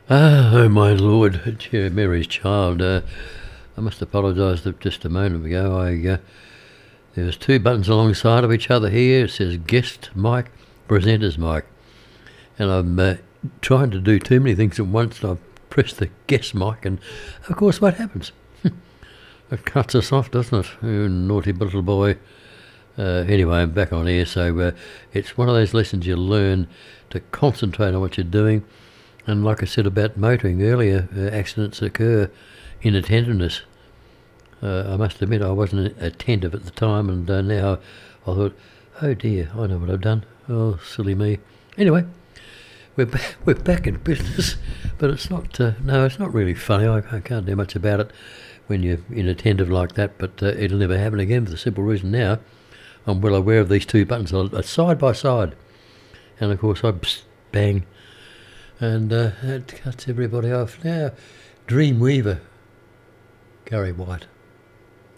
Oh, my lord, dear Mary's child, I must apologise that just a moment ago there's two buttons alongside of each other here. It says guest mic, presenter's mic, and I'm trying to do too many things at once. I've pressed the guest mic, and of course what happens? It cuts us off, doesn't it? You naughty little boy. Anyway, I'm back on air, so it's one of those lessons you learn to concentrate on what you're doing. And like I said about motoring earlier, accidents occur. Inattentiveness. I must admit I wasn't attentive at the time, and now I thought, oh dear, I know what I've done. Oh, silly me. Anyway, we're back in business, but it's not. No, it's not really funny. I can't do much about it when you're inattentive like that. But it'll never happen again for the simple reason now I'm well aware of these two buttons are side by side, and of course I bang. And it cuts everybody off. Now, Dreamweaver, Gary White.